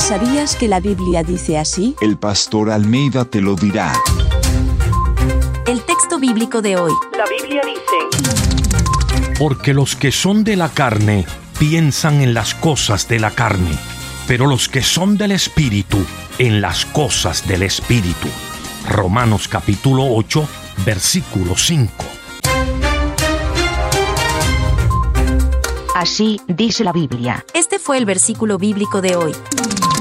¿Sabías que la Biblia dice así? El pastor Almeida te lo dirá. El texto bíblico de hoy. La Biblia dice: Porque los que son de la carne piensan en las cosas de la carne, pero los que son del Espíritu, en las cosas del Espíritu. Romanos capítulo 8, versículo 5. Así dice la Biblia. Este fue el versículo bíblico de hoy.